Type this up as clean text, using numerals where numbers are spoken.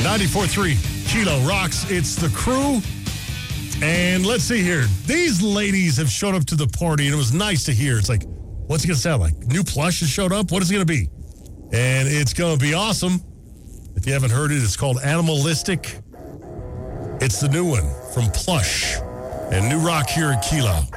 94.3 Kilo Rocks. It's the crew. And let's see here. These ladies have showed up to the party, and it was nice to hear. It's like, what's it going to sound like? New plush has showed up? What is it going to be? And it's going to be awesome. If you haven't heard it, it's called Animalistic. It's the new one from Plush and New Rock here at Kilo.